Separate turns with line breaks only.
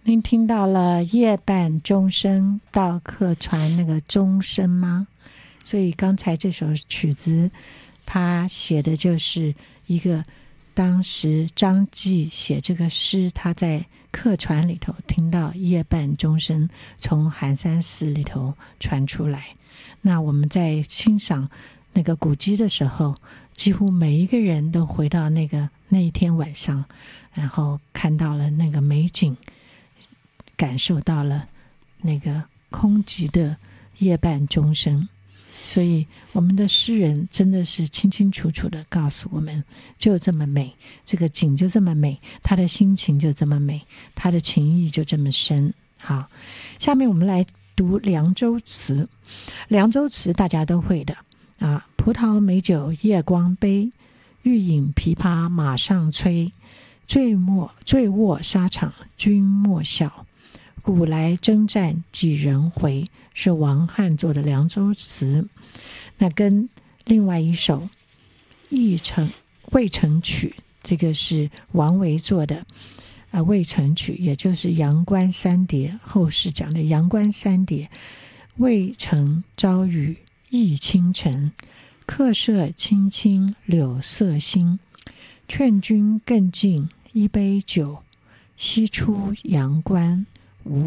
您听到了夜半钟声到客船那个钟声吗？所以刚才这首曲子他写的就是一个当时张继写这个诗，他在客船里头听到夜半钟声从寒山寺里头传出来。那我们在欣赏那个古迹的时候，几乎每一个人都回到那一天晚上，然后看到了那个美景，感受到了那个空寂的夜半钟声。所以我们的诗人真的是清清楚楚的告诉我们，就这么美，这个景就这么美，他的心情就这么美，他的情意就这么深。好，下面我们来读凉州词。凉州词大家都会的啊，葡萄美酒夜光杯，欲饮琵琶马上催。醉卧沙场君莫笑，古来征战几人回，是王翰做的凉州词。那跟另外一首渭城曲，这个是王维做的渭城曲，也就是阳关三叠，后世讲的阳关三叠。渭城朝雨浥轻尘，客舍青青柳色新。劝君更尽一杯酒，西出阳关